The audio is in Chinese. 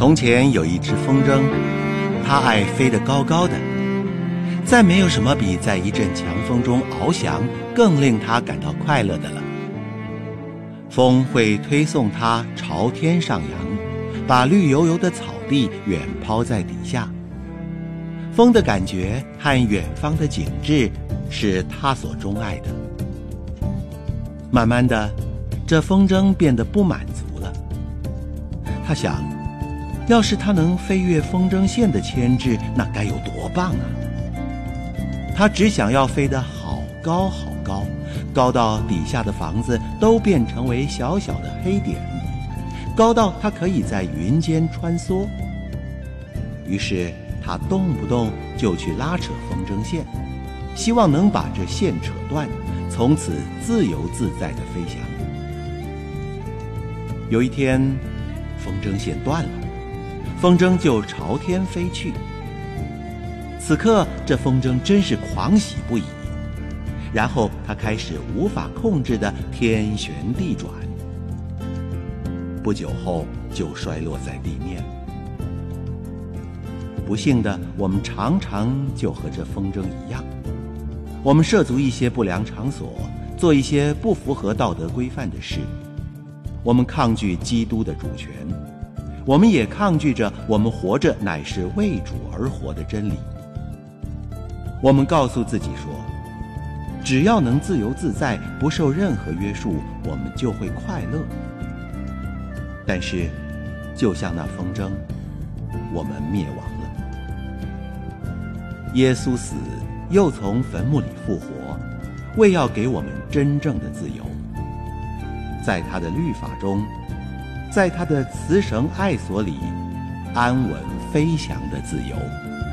从前有一只风筝，它爱飞得高高的，再没有什么比在一阵强风中翱翔更令它感到快乐的了。风会推送它朝天上扬，把绿油油的草地远抛在底下。风的感觉和远方的景致是他所钟爱的。慢慢的，这风筝变得不满足了。他想，要是他能飞越风筝线的牵制，那该有多棒啊！他只想要飞得好高好高，高到底下的房子都变成为小小的黑点，高到他可以在云间穿梭。于是他动不动就去拉扯风筝线，希望能把这线扯断，从此自由自在地飞翔。有一天，风筝线断了，风筝就朝天飞去。此刻这风筝真是狂喜不已，然后它开始无法控制地天旋地转，不久后就摔落在地面。不幸的，我们常常就和这风筝一样，我们涉足一些不良场所，做一些不符合道德规范的事。我们抗拒基督的主权，我们也抗拒着我们活着乃是为主而活的真理。我们告诉自己说，只要能自由自在，不受任何约束，我们就会快乐。但是，就像那风筝，我们灭亡了。耶稣死，又从坟墓里复活，为要给我们真正的自由。在他的律法中，在他的慈绳爱所里，安稳飞翔的自由。